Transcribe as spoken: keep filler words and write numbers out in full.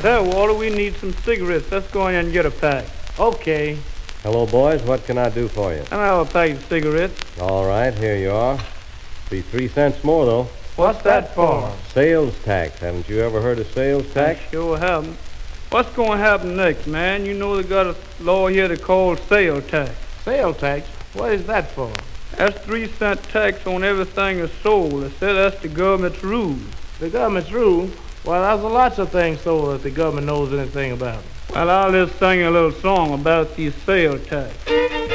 There, Walter, we need some cigarettes. Let's go in and get a pack. Okay. Hello, boys. What can I do for you? I'll have a pack of cigarettes. All right, here you are. Be three cents more, though. What's that for? Sales tax. Haven't you ever heard of sales tax? I sure haven't. What's going to happen next, man? You know they got a law here they call sales tax. Sales tax? What is that for? That's three cent tax on everything that's sold. They say that's the government's rule. The government's rule? Well, there's lots of things sold that the government knows anything about. Well, I'll just sing a little song about these sales tax.